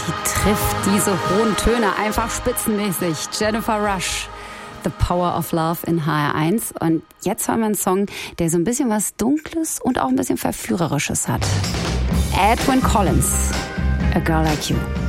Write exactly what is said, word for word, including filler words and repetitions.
Die trifft diese hohen Töne einfach spitzenmäßig. Jennifer Rush, The Power of Love in H R eins. Und jetzt hören wir einen Song, der so ein bisschen was Dunkles und auch ein bisschen Verführerisches hat. Edwyn Collins, A Girl Like You.